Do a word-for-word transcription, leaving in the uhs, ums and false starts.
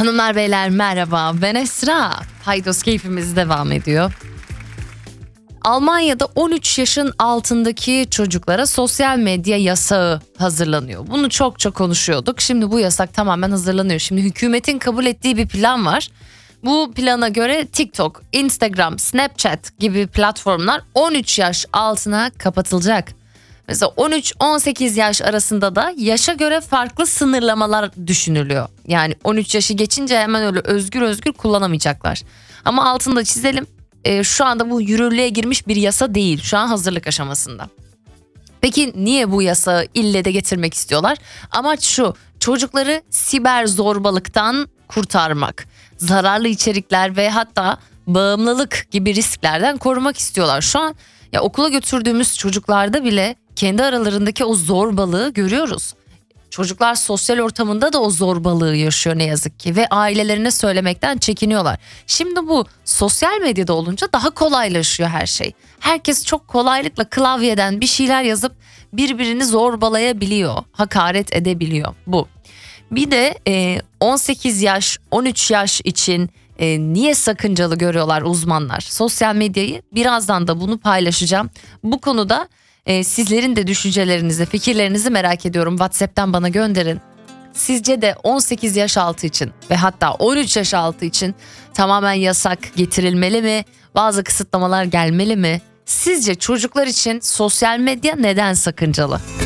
Hanımlar beyler merhaba, ben Esra. Paydos keyfimiz devam ediyor. Almanya'da on üç yaşın altındaki çocuklara sosyal medya yasağı hazırlanıyor. Bunu çok çok konuşuyorduk. Şimdi bu yasak tamamen hazırlanıyor. Şimdi hükümetin kabul ettiği bir plan var. Bu plana göre TikTok, Instagram, Snapchat gibi platformlar on üç yaş altına kapatılacak. Mesela on üç on sekiz yaş arasında da yaşa göre farklı sınırlamalar düşünülüyor. Yani on üç yaşı geçince hemen öyle özgür özgür kullanamayacaklar. Ama altında çizelim, e, şu anda bu yürürlüğe girmiş bir yasa değil. Şu an hazırlık aşamasında. Peki niye bu yasağı ille de getirmek istiyorlar? Amaç şu: çocukları siber zorbalıktan kurtarmak. Zararlı içerikler ve hatta bağımlılık gibi risklerden korumak istiyorlar. Şu an ya okula götürdüğümüz çocuklarda bile kendi aralarındaki o zorbalığı görüyoruz. Çocuklar sosyal ortamında da o zorbalığı yaşıyor ne yazık ki ve ailelerine söylemekten çekiniyorlar. Şimdi bu sosyal medyada olunca daha kolaylaşıyor her şey. Herkes çok kolaylıkla klavyeden bir şeyler yazıp birbirini zorbalayabiliyor, hakaret edebiliyor bu. Bir de on sekiz yaş, on üç yaş için e, niye sakıncalı görüyorlar uzmanlar sosyal medyayı? Birazdan da bunu paylaşacağım. Bu konuda e, sizlerin de düşüncelerinizi, fikirlerinizi merak ediyorum. WhatsApp'tan bana gönderin. Sizce de on sekiz yaş altı için ve hatta on üç yaş altı için tamamen yasak getirilmeli mi? Bazı kısıtlamalar gelmeli mi? Sizce çocuklar için sosyal medya neden sakıncalı?